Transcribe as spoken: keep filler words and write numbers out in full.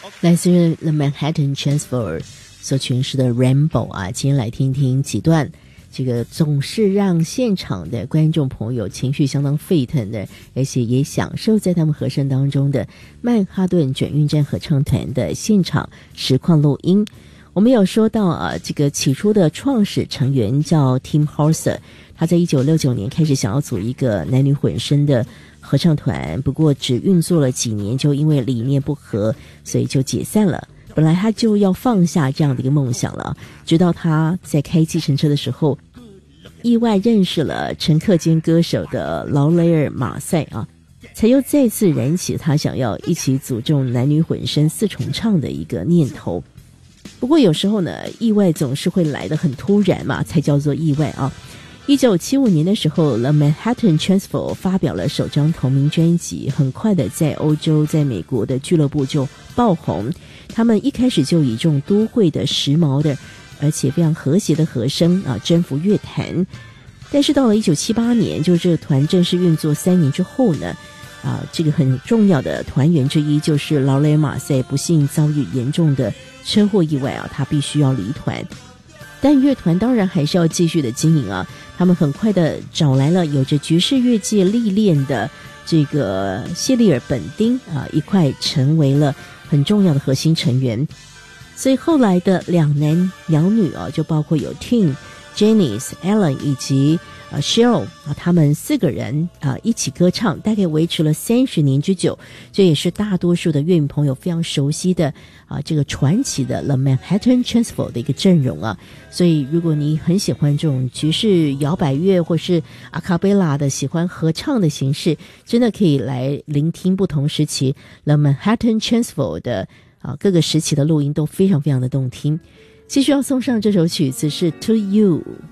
来自于 The Manhattan Transfer 所诠释的 Rainbow 啊，今天来听听几段这个总是让现场的观众朋友情绪相当沸腾的，而且也享受在他们和声当中的曼哈顿转运站合唱团的现场实况录音。我们有说到啊，这个起初的创始成员叫 Tim Hauser， 他在一九六九年开始想要组一个男女混声的合唱团，不过只运作了几年，就因为理念不合，所以就解散了。本来他就要放下这样的一个梦想了，直到他在开计程车的时候，意外认识了乘客兼歌手的劳雷尔·马赛啊，才又再次燃起他想要一起组这种男女混声四重唱的一个念头。不过有时候呢，意外总是会来得很突然嘛，才叫做意外啊。一九七五年的时候 The Manhattan Transfer 发表了首张同名专辑，很快的在欧洲在美国的俱乐部就爆红。他们一开始就以这种都会的时髦的而且非常和谐的和声啊征服乐坛。但是到了一九七八年，就这个团正式运作三年之后呢，啊，这个很重要的团员之一就是劳雷尔·马赛不幸遭遇严重的车祸意外啊，他必须要离团。但乐团当然还是要继续的经营啊，他们很快的找来了有着爵士乐界历练的这个谢利尔·本丁啊，一块成为了很重要的核心成员。所以后来的两男两女啊，就包括有 Tim、Janice、Alan 以及呃 Cheryl 啊，他们四个人啊一起歌唱，大概维持了三十年之久。这也是大多数的乐迷朋友非常熟悉的啊这个传奇的 The Manhattan Transfer 的一个阵容啊。所以如果你很喜欢这种爵士摇摆乐或是阿卡贝拉的喜欢合唱的形式，真的可以来聆听不同时期 The Manhattan Transfer 的啊各个时期的录音，都非常非常的动听。继续要送上这首曲子是 To You。